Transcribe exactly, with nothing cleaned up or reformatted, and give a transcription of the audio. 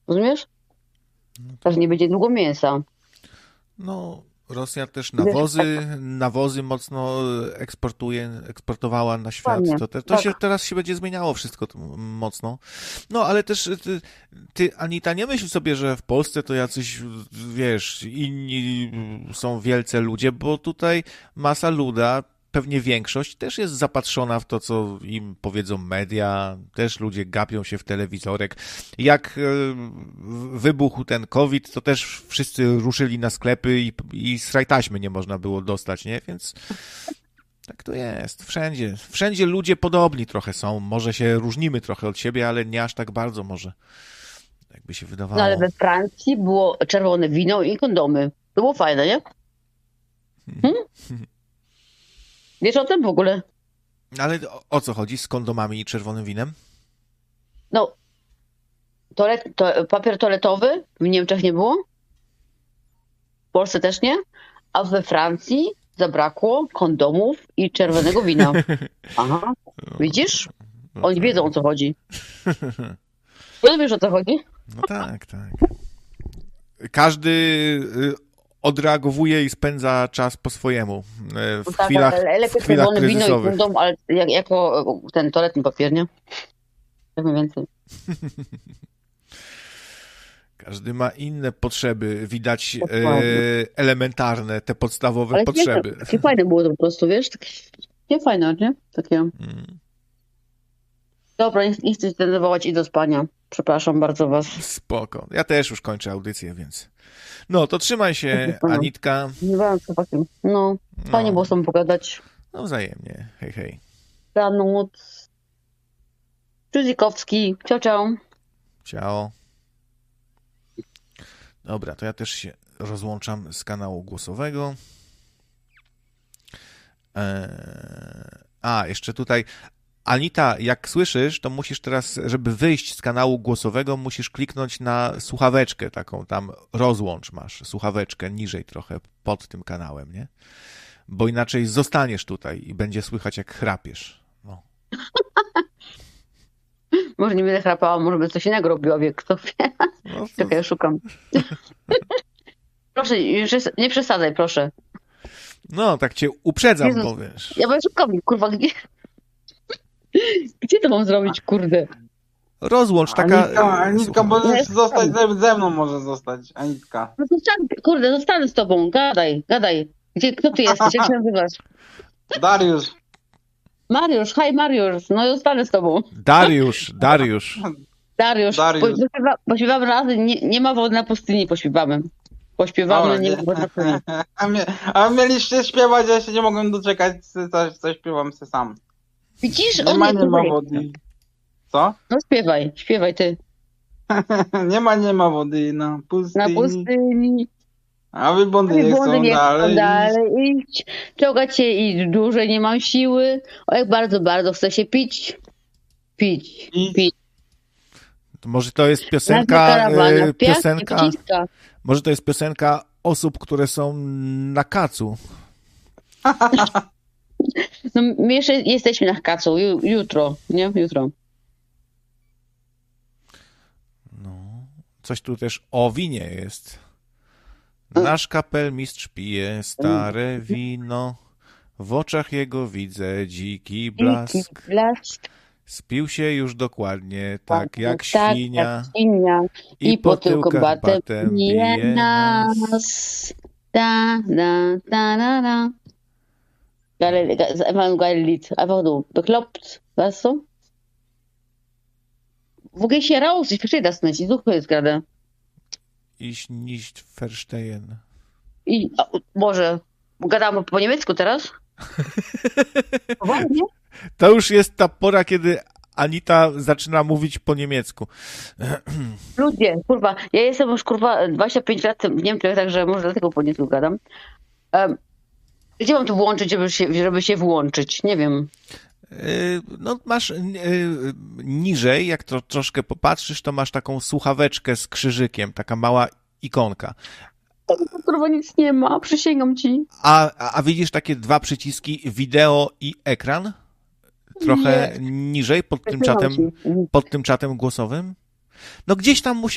Rozumiesz? Też nie będzie długo mięsa. No, Rosja też nawozy, nawozy mocno eksportuje, eksportowała na świat. To, te, to tak. się teraz się będzie zmieniało wszystko to mocno. No, ale też ty, ty, Anita, nie myśl sobie, że w Polsce to jacyś, wiesz, inni są wielcy ludzie, bo tutaj masa luda, pewnie większość też jest zapatrzona w to, co im powiedzą media, też ludzie gapią się w telewizorek. Jak wybuchł ten COVID, to też wszyscy ruszyli na sklepy i, i sraj taśmy nie można było dostać, nie? Więc tak to jest. Wszędzie. Wszędzie ludzie podobni trochę są. Może się różnimy trochę od siebie, ale nie aż tak bardzo może. Jakby się wydawało. No ale we Francji było czerwone wino i kondomy. To było fajne, nie? Hmm? Wiesz o tym w ogóle? Ale o, o co chodzi z kondomami i czerwonym winem? No, toalet, to, papier toaletowy w Niemczech nie było. W Polsce też nie. A we Francji zabrakło kondomów i czerwonego wina. Aha. Widzisz? Oni wiedzą, o co chodzi. Ty wiesz, o co chodzi? No tak, tak. Każdy odreagowuje i spędza czas po swojemu w no tak, chwilach, ale w chwilach kryzysowych. Wino i kondom, ale jak, jako ten toaletny papier, nie? Tak mniej więcej. Każdy ma inne potrzeby, widać e, elementarne, te podstawowe ale potrzeby. Nie, takie fajne było to po prostu, wiesz? Takie, takie fajne, nie? Takie. Mm. Dobra, nie, nie chcę się denerwować i do spania. Przepraszam bardzo was. Spoko. Ja też już kończę audycję, więc... No, to trzymaj się, Anitka. Nie wiem, co takim. No, fajnie no. było z tobą pogadać. No, wzajemnie. Hej, hej. Dobranoc. Czuzikowski. Ciao, ciao. Ciao. Dobra, to ja też się rozłączam z kanału głosowego. Eee... A, jeszcze tutaj... Anita, jak słyszysz, to musisz teraz, żeby wyjść z kanału głosowego, musisz kliknąć na słuchaweczkę taką, tam rozłącz masz, słuchaweczkę niżej trochę pod tym kanałem, nie? Bo inaczej zostaniesz tutaj i będzie słychać, jak chrapiesz. No. Może nie będę chrapała, może by coś innego robiła, wie kto wie. No to... Czekaj, ja szukam. Proszę, już jest, nie przesadzaj, proszę. No, tak cię uprzedzam, Jezus, bo wiesz. Ja będę szukam, kurwa, gdzie... Gdzie to mam zrobić, kurde? Rozłącz, taka... Anitka, Anitka możesz zostać ze, ze mną, może zostać, Anitka. No to kurde, zostanę z tobą, gadaj, gadaj. Gdzie, kto ty jesteś, jak się nazywasz? Dariusz. Mariusz, hej Mariusz, no i zostanę z tobą. Dariusz, Dariusz. Dariusz, Dariusz. Pośpiewa, pośpiewamy razem, nie, nie ma wody na pustyni, pośpiewamy. Pośpiewamy, o, nie, nie ma wody na pustyni. A, mie, a mieliście śpiewać, ja się nie mogłem doczekać, co, co śpiewam se sam. Widzisz? Nie ma, nie ma wody. Co? No śpiewaj, śpiewaj ty. Nie ma, nie ma wody na pustyni. Na pustyni. A wy bondy nie chcą nie dalej, dalej iść. Czołgać się i dłużej nie mam siły. O, jak bardzo, bardzo chcę się pić. Pić, I... pić. To może to jest piosenka, e, piosenka, może to jest piosenka osób, które są na kacu. No my jeszcze jesteśmy na kacu, jutro, nie? Jutro. No, coś tu też o winie jest. Nasz kapelmistrz pije stare wino, w oczach jego widzę dziki blask. Spił się już dokładnie, tak jak świnia, tak, jak świnia. I, I po tyłku batem bije nas. Da, da, da, da, da. Geile, ist einfach ein geiles Lied. Einfach so bekloppt, weißt du? Wo gehe ich hier raus? Ich verstehe das nicht. Ich suche jetzt gerade. Ich nicht verstehen. I, o, Boże, gadamy po niemiecku teraz? Poważnie? To już jest ta pora, kiedy Anita zaczyna mówić po niemiecku. Ludzie, kurwa, ja jestem już, kurwa, dwadzieścia pięć lat w Niemczech, także może dlatego po niemiecku gadam. Um, Gdzie mam to włączyć, żeby się, żeby się włączyć? Nie wiem. No masz niżej, jak to troszkę popatrzysz, to masz taką słuchaweczkę z krzyżykiem, taka mała ikonka. Kurwa, nic nie ma, przysięgam ci. A, a widzisz takie dwa przyciski, wideo i ekran? Trochę nie. Niżej, pod tym czatem, pod tym czatem głosowym? No gdzieś tam musi